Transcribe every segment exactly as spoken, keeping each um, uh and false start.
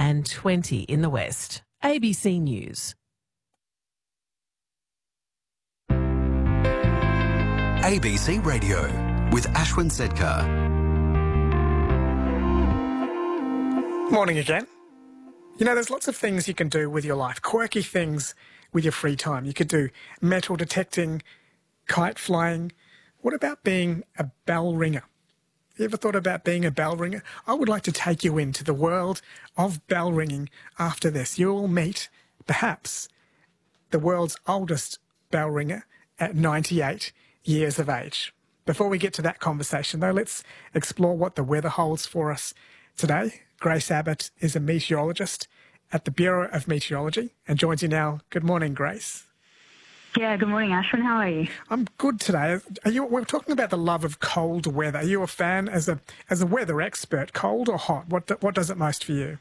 and twenty in the west. A B C News. A B C Radio with Ashwin Sedkar. Morning again. You know, there's lots of things you can do with your life, quirky things with your free time. You could do metal detecting, kite flying. What about being a bell ringer? You ever thought about being a bell ringer? I would like to take you into the world of bell ringing after this. You will meet, perhaps, the world's oldest bell ringer at ninety-eight years of age. Before we get to that conversation, though, let's explore what the weather holds for us today. Grace Abbott is a meteorologist at the Bureau of Meteorology and joins you now. Good morning, Grace. Yeah, good morning, Ashwin. How are you? I'm good today. Are you, we're talking about the love of cold weather. Are you a fan as a as a weather expert, cold or hot? What what does it most for you?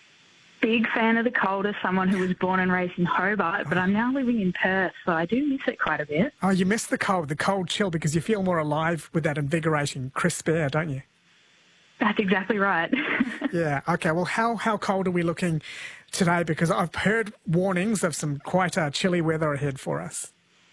Big fan of the cold as someone who was born and raised in Hobart, but I'm now living in Perth, so I do miss it quite a bit. Oh, you miss the cold, the cold chill, because you feel more alive with that invigorating crisp air, don't you? That's exactly right. Yeah, okay. Well, how, how cold are we looking today? Because I've heard warnings of some quite uh, chilly weather ahead for us.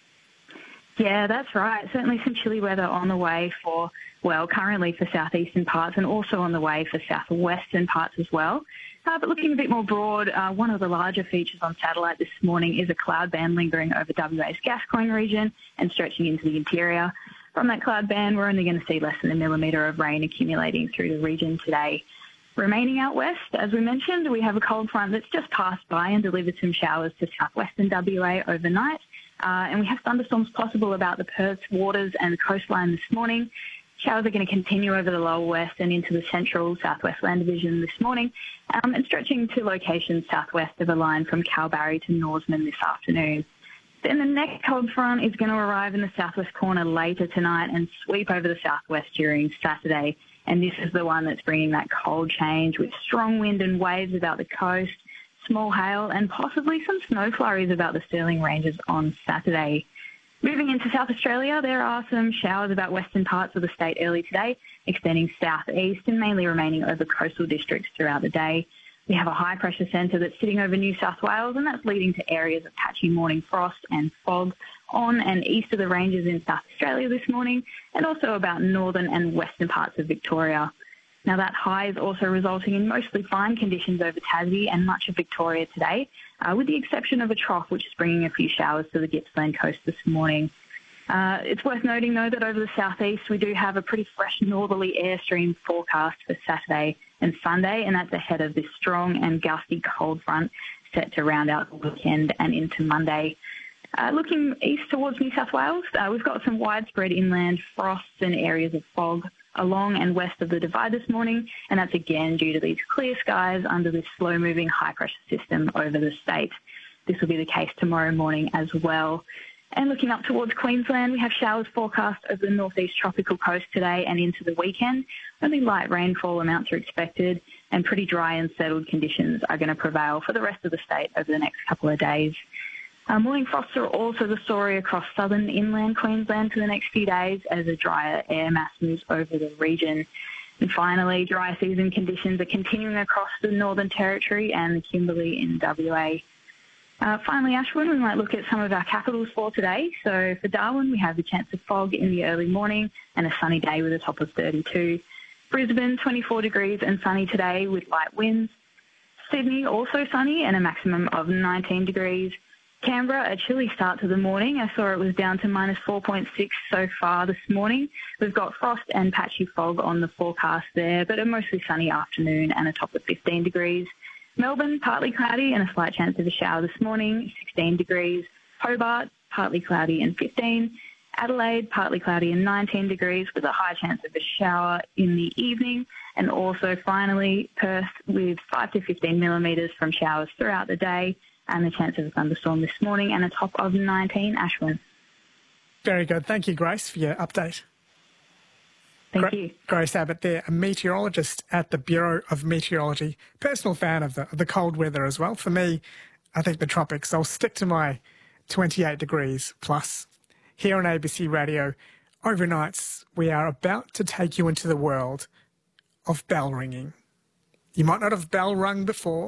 Yeah, that's right. Certainly some chilly weather on the way for, well, currently for southeastern parts and also on the way for southwestern parts as well. Uh, but looking a bit more broad, uh, one of the larger features on satellite this morning is a cloud band lingering over W A's Gascoyne region and stretching into the interior. From that cloud band, we're only going to see less than a millimetre of rain accumulating through the region today. Remaining out west, as we mentioned, we have a cold front that's just passed by and delivered some showers to southwestern W A overnight. Uh, and we have thunderstorms possible about the Perth's waters and the coastline this morning. Showers are going to continue over the lower west and into the central southwest land division this morning, um, and stretching to locations southwest of the line from Kalbarri to Norseman this afternoon. Then the next cold front is going to arrive in the southwest corner later tonight and sweep over the southwest during Saturday. And this is the one that's bringing that cold change with strong wind and waves about the coast, small hail and possibly some snow flurries about the Stirling Ranges on Saturday. Moving into South Australia, there are some showers about western parts of the state early today, extending southeast and mainly remaining over coastal districts throughout the day. We have a high-pressure centre that's sitting over New South Wales, and that's leading to areas of patchy morning frost and fog on and east of the ranges in South Australia this morning, and also about northern and western parts of Victoria. Now, that high is also resulting in mostly fine conditions over Tassie and much of Victoria today, uh, with the exception of a trough, which is bringing a few showers to the Gippsland coast this morning. Uh, it's worth noting, though, that over the southeast, we do have a pretty fresh northerly airstream forecast for Saturday and Sunday, and that's ahead of this strong and gusty cold front set to round out the weekend and into Monday. Uh, looking east towards New South Wales, uh, we've got some widespread inland frosts and areas of fog along and west of the Divide this morning, and that's again due to these clear skies under this slow-moving high-pressure system over the state. This will be the case tomorrow morning as well. And looking up towards Queensland, we have showers forecast over the northeast tropical coast today and into the weekend. Only light rainfall amounts are expected, and pretty dry and settled conditions are going to prevail for the rest of the state over the next couple of days. Uh, morning frosts are also the story across southern inland Queensland for the next few days as a drier air mass moves over the region. And finally, dry season conditions are continuing across the Northern Territory and the Kimberley in W A. Uh, finally, Ashwin, we might look at some of our capitals for today. So for Darwin, we have the chance of fog in the early morning and a sunny day with a top of thirty-two. Brisbane, twenty-four degrees and sunny today with light winds. Sydney, also sunny and a maximum of nineteen degrees. Canberra, a chilly start to the morning. I saw it was down to minus four point six so far this morning. We've got frost and patchy fog on the forecast there, but a mostly sunny afternoon and a top of fifteen degrees. Melbourne, partly cloudy and a slight chance of a shower this morning, sixteen degrees. Hobart, partly cloudy and fifteen. Adelaide, partly cloudy and nineteen degrees with a high chance of a shower in the evening. And also, finally, Perth with five to fifteen millimetres from showers throughout the day and the chance of a thunderstorm this morning and a top of nineteen, Ashwin. Very good. Thank you, Grace, for your update. Thank Gra- you. Grace Abbott there, a meteorologist at the Bureau of Meteorology. Personal fan of the, of the cold weather as well. For me, I think the tropics. I'll stick to my twenty-eight degrees plus. Here on A B C Radio, overnights, we are about to take you into the world of bell ringing. You might not have bell rung before,